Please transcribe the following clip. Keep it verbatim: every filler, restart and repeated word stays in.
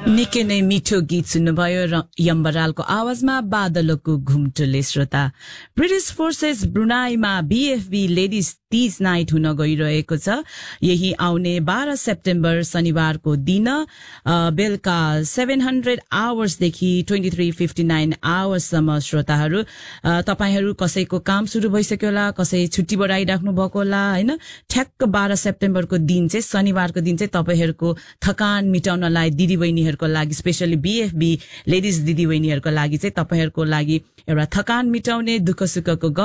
निकै नै मिठो गीत सुन्नुभयो र यम्बरालको आवाजमा बादलको घुम्टोले श्रोता। British forces ब्रुनाईमा बीएफबी ladies Teej night हुन गइरहेको छ। यही आउने बाह्र सेप्टेम्बर शनिबारको दिन बेलुका seven hundred आवर्सदेखि twenty three fifty nine आवर्ससम्म श्रोताहरू, तपाईहरू कसैको काम सुरु भइसक्यो होला, कसै छुट्टीबाट आइराख्नु भएको होला होइन। ठ्याक्क बाह्र सेप्टेम्बरको दिन चाहिँ शनिबारको दिन चाहिँ तपाईहरूको थकान मिटाउनलाई दिदीबहिनीहरूको लागि, स्पेशली बीएफबी लेडिज दिदीबहिनीहरूको लागि चाहिँ तपाईहरूको लागि एउटा थकान मिटाउने दुःख सुखको